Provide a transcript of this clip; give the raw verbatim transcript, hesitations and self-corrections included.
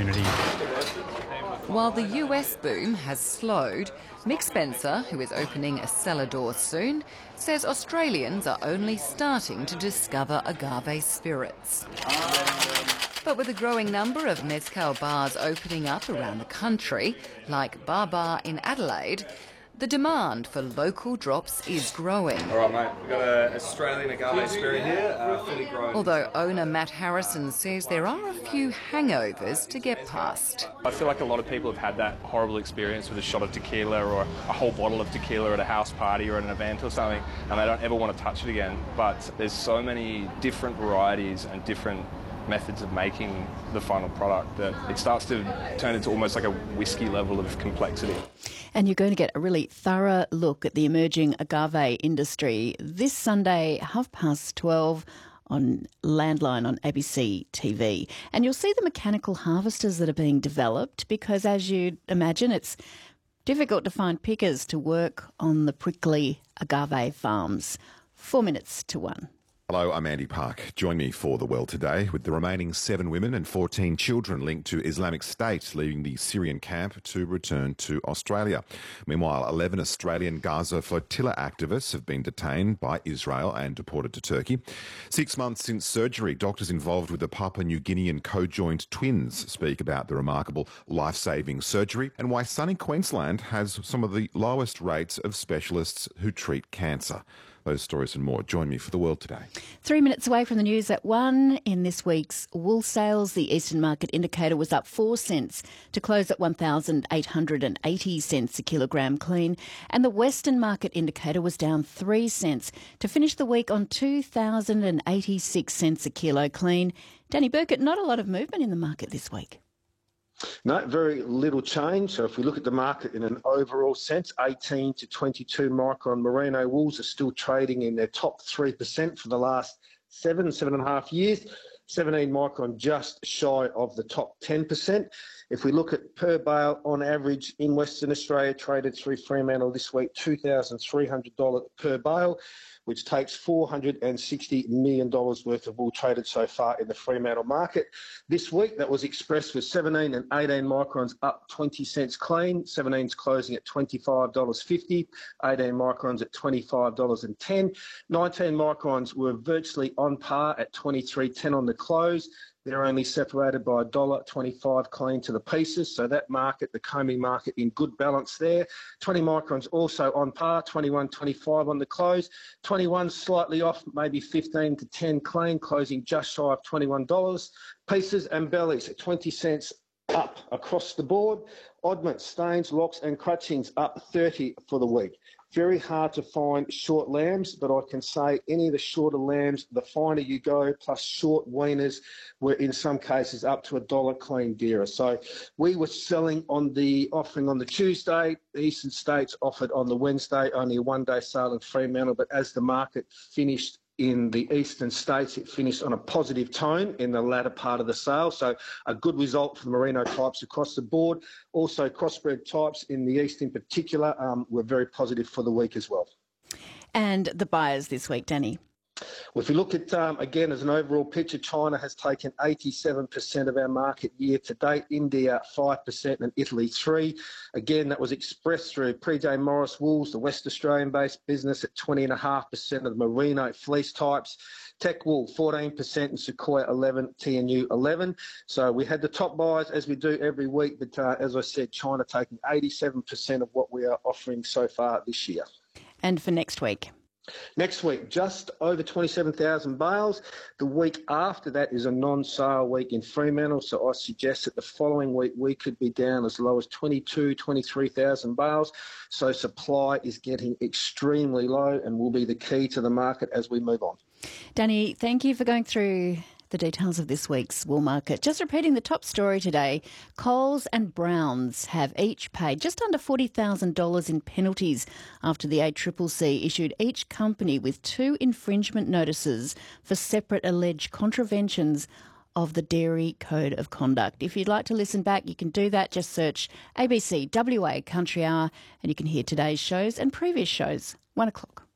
community. While the U S boom has slowed, Mick Spencer, who is opening a cellar door soon, says Australians are only starting to discover agave spirits. But with a growing number of mezcal bars opening up around the country, like Bar Bar in Adelaide, the demand for local drops is growing. All right, mate, we've got an Australian agave spirit here, uh, fully grown. Although owner Matt Harrison says there are a few hangovers to get past. I feel like a lot of people have had that horrible experience with a shot of tequila or a whole bottle of tequila at a house party or at an event or something, and they don't ever want to touch it again. But there's so many different varieties and different methods of making the final product that it starts to turn into almost like a whiskey level of complexity. And you're going to get a really thorough look at the emerging agave industry this Sunday, half past twelve on Landline on A B C T V. And you'll see the mechanical harvesters that are being developed because, as you'd imagine, it's difficult to find pickers to work on the prickly agave farms. Four minutes to one. Hello, I'm Andy Park. Join me for The World Today with the remaining seven women and fourteen children linked to Islamic State leaving the Syrian camp to return to Australia. Meanwhile, eleven Australian Gaza flotilla activists have been detained by Israel and deported to Turkey. Six months since surgery, doctors involved with the Papua New Guinean co-joined twins speak about the remarkable life-saving surgery and why sunny Queensland has some of the lowest rates of specialists who treat cancer. Those stories and more. Join me for The World Today. Three minutes away from the news at one. In this week's wool sales, the Eastern Market Indicator was up four cents to close at one thousand eight hundred eighty cents a kilogram clean. And the Western Market Indicator was down three cents to finish the week on two thousand eighty-six cents a kilo clean. Danny Burkett, not a lot of movement in the market this week. No, very little change. So if we look at the market in an overall sense, eighteen to twenty-two micron merino wools are still trading in their top three percent for the last seven, seven and a half years. seventeen micron just shy of the top ten percent. If we look at per bale on average in Western Australia, traded through Fremantle this week, two thousand three hundred dollars per bale, which takes four hundred sixty million dollars worth of wool traded so far in the Fremantle market. This week, that was expressed with seventeen and eighteen microns up twenty cents clean. seventeen's closing at twenty-five dollars fifty, eighteen microns at twenty-five dollars ten. nineteen microns were virtually on par at twenty-three ten on the close. They're only separated by one dollar twenty-five clean to the pieces. So that market, the combing market, in good balance there. twenty microns also on par, twenty-one twenty-five on the close. twenty-one slightly off, maybe fifteen to ten clean, closing just shy of twenty-one dollars. Pieces and bellies at twenty cents up across the board. Oddments, stains, locks and crutchings up thirty for the week. Very hard to find short lambs, but I can say any of the shorter lambs, the finer you go, plus short weaners were in some cases up to a dollar clean dearer. So we were selling on the offering on the Tuesday. The Eastern States offered on the Wednesday, only a one-day sale in Fremantle, but as the market finished in the Eastern States, it finished on a positive tone in the latter part of the sale. So a good result for the merino types across the board. Also, crossbred types in the East in particular um, were very positive for the week as well. And the buyers this week, Danny? Well, if you look at, um, again, as an overall picture, China has taken eighty-seven percent of our market year to date, India five percent and Italy three percent. Again, that was expressed through P J Morris Wools, the West Australian-based business, at twenty point five percent of the merino fleece types. Tech Wool, fourteen percent, and Sequoia eleven percent, T N U eleven percent. So we had the top buyers, as we do every week, but uh, as I said, China taking eighty-seven percent of what we are offering so far this year. And for next week? Next week, just over twenty-seven thousand bales. The week after that is a non-sale week in Fremantle, so I suggest that the following week we could be down as low as twenty-two, twenty-three thousand bales. So supply is getting extremely low and will be the key to the market as we move on. Danny, thank you for going through the details of this week's wool market. Just repeating the top story today, Coles and Browns have each paid just under forty thousand dollars in penalties after the A C C C issued each company with two infringement notices for separate alleged contraventions of the Dairy Code of Conduct. If you'd like to listen back, you can do that. Just search A B C W A Country Hour and you can hear today's shows and previous shows. One o'clock.